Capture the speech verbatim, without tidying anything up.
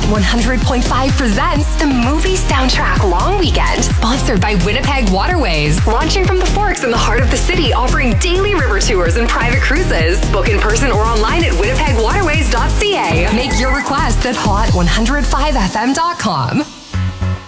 one hundred point five presents the Movie Soundtrack Long Weekend, sponsored by Winnipeg Waterways. Launching from the Forks in the heart of the city, offering daily river tours and private cruises. Book in person or online at winnipeg waterways dot c a. Make your request at hot one oh five f m dot com.